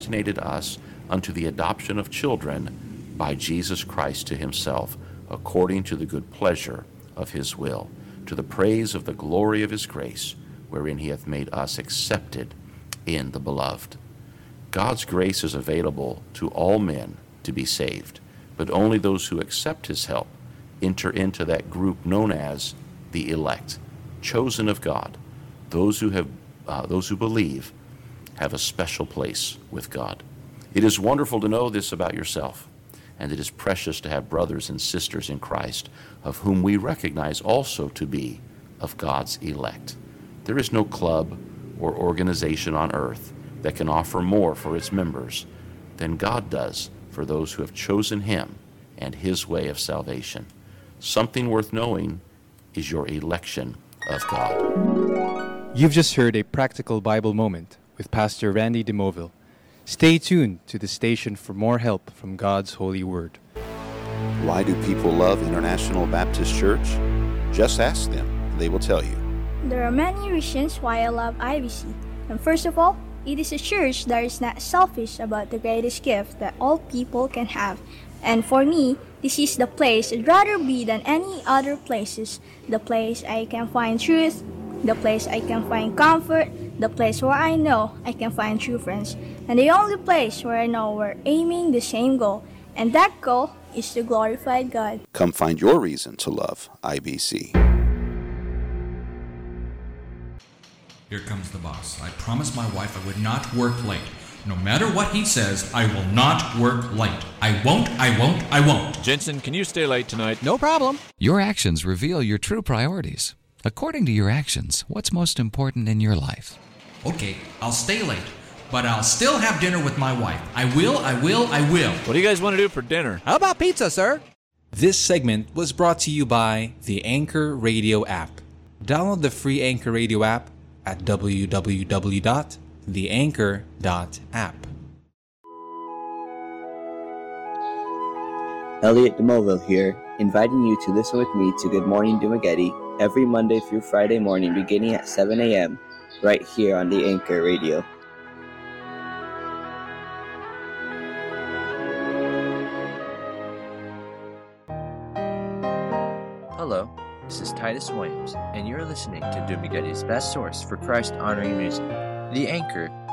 predestinated us unto the adoption of children by Jesus Christ to himself, according to the good pleasure of his will, to the praise of the glory of his grace, wherein he hath made us accepted in the beloved. God's grace is available to all men to be saved, but only those who accept his help enter into that group known as the elect, chosen of God. Those who believe have a special place with God. It is wonderful to know this about yourself, and it is precious to have brothers and sisters in Christ of whom we recognize also to be of God's elect. There is no club or organization on earth that can offer more for its members than God does for those who have chosen him and his way of salvation. Something worth knowing is your election of God. You've just heard a practical Bible moment with Pastor Randy DeMoville. Stay tuned to the station for more help from God's holy word. Why do people love International Baptist Church? Just ask them, and they will tell you. There are many reasons why I love IBC. And first of all, it is a church that is not selfish about the greatest gift that all people can have. And for me, this is the place I'd rather be than any other places. The place I can find truth, the place I can find comfort, the place where I know I can find true friends, and the only place where I know we're aiming the same goal. And that goal is to glorify God. Come find your reason to love IBC. Here comes the boss. I promised my wife I would not work late. No matter what he says, I will not work late. I won't. Jensen, can you stay late tonight? No problem. Your actions reveal your true priorities. According to your actions, what's most important in your life? Okay, I'll stay late, but I'll still have dinner with my wife. I will. What do you guys want to do for dinner? How about pizza, sir? This segment was brought to you by the Anchor Radio app. Download the free Anchor Radio app at www.theanchor.app. Elliot DeMoville here, inviting you to listen with me to Good Morning Dumagetti every Monday through Friday morning beginning at 7 a.m. right here on the Anchor Radio. Hello, this is Titus Williams, and you're listening to Dumaghetti's best source for Christ-honoring music, The Anchor